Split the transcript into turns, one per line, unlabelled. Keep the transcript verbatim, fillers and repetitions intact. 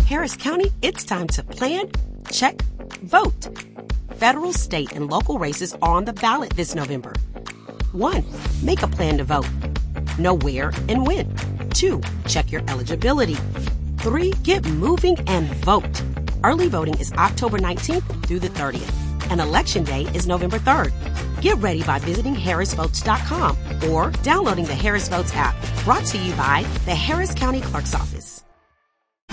Harris County, it's time to plan, check, vote. Federal, state, and local races are on the ballot this November. One, make a plan to vote. Know where and when. Two, check your eligibility. Three, get moving and vote. Early voting is October nineteenth through the thirtieth, and Election Day is November third. Get ready by visiting harris votes dot com or downloading the Harris Votes app, brought to you by the Harris County Clerk's Office.